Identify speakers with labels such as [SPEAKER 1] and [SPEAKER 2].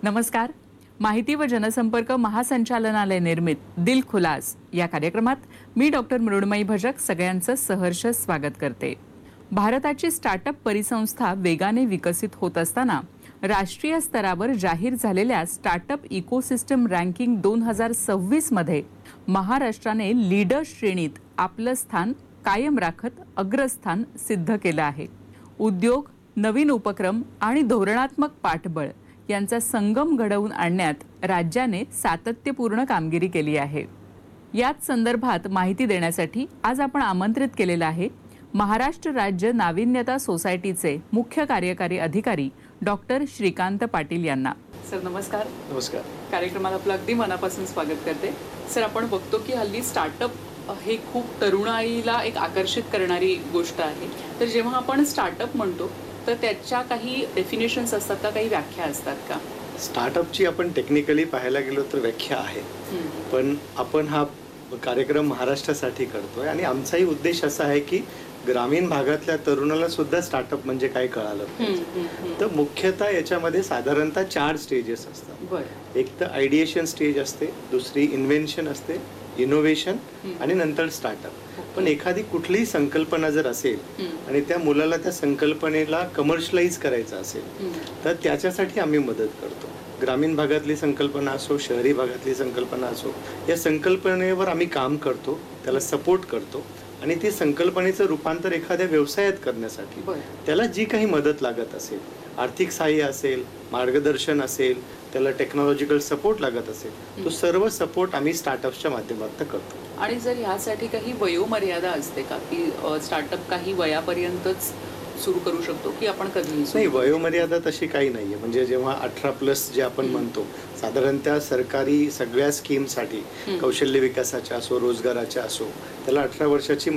[SPEAKER 1] नमस्कार. माहिती व जनसंपर्क महासंचालनालय निर्मित दिल खुलास या कार्यक्रमात मी डॉक्टर मृण्मयी भजक सगळ्यांचं सहर्ष स्वागत करते. भारताची स्टार्टअप परिसंस्था वेगाने विकसित होत असताना राष्ट्रीय स्तरावर जाहीर झालेल्या स्टार्टअप इकोसिस्टम रँकिंग 2026 मध्ये महाराष्ट्राने लीडर श्रेणीत आपलं स्थान कायम राखत अग्रस्थान सिद्ध केलं आहे. उद्योग, नवीन उपक्रम आणि धोरणात्मक पाठबळ यांचा संगम घडवून आणण्यात राज्याने सातत्यपूर्ण कामगिरी केली आहे. याच संदर्भात माहिती देण्यासाठी आज आपण आमंत्रित केलेलं आहे महाराष्ट्र राज्य नाविन्यता सोसायटीचे मुख्य कार्यकारी अधिकारी डॉक्टर श्रीकांत पाटील यांना. सर नमस्कार.
[SPEAKER 2] नमस्कार.
[SPEAKER 1] कार्यक्रमाला आपलं अगदी मनापासून स्वागत करते. सर, आपण बघतो की हल्ली स्टार्टअप हे खूप तरुणाईला एक आकर्षित करणारी गोष्ट आहे. तर जेव्हा आपण स्टार्टअप म्हणतो तर त्याच्या काही डेफिनेशन्स असतात का, काही व्याख्या असतात का?
[SPEAKER 2] स्टार्टअपची आपण टेक्निकली पाहायला गेलो तर व्याख्या आहे, पण आपण हा कार्यक्रम महाराष्ट्रासाठी करतोय आणि आमचाही उद्देश असा आहे की ग्रामीण भागातल्या तरुणाला सुद्धा स्टार्टअप म्हणजे काय कळालं पाहिजे. तर मुख्यतः याच्यामध्ये साधारणतः 4 स्टेजेस असतात. एक तर आयडिएशन स्टेज असते, दुसरी इन्व्हेन्शन असते, इनोव्हेशन आणि नंतर स्टार्टअप. पण एखादी कुठलीही संकल्पना जर असेल आणि त्या मुलाला त्या संकल्पनेला कमर्शलाइज करायचं असेल तर त्याच्यासाठी आम्ही मदत करतो. ग्रामीण भागातली संकल्पना असो, शहरी भागातली संकल्पना असो, या संकल्पनेवर आम्ही काम करतो, त्याला सपोर्ट करतो आणि ती संकल्पनेचं रूपांतर एखाद्या व्यवसायात करण्यासाठी त्याला जी काही मदत लागत असेल, आर्थिक सहाय्य असेल, मार्गदर्शन असेल, त्याला टेक्नॉलॉजिकल सपोर्ट लागत असेल, तो सर्व सपोर्ट आम्ही स्टार्टअप्सच्या माध्यमातून करतो.
[SPEAKER 1] आणि जर ह्यासाठी काही वयोमर्यादा असते का, की स्टार्टअप काही वयापर्यंतच सुरू करू शकतो की आपण कधीही?
[SPEAKER 2] नाही, वयोमर्यादा तशी काही नाहीये. म्हणजे जेव्हा 18+ जे आपण म्हणतो, साधारणतः सरकारी सगळ्या स्कीमसाठी कौशल्य विकासाच्या असो, रोजगाराच्या असो, त्याला 18 वर्षाची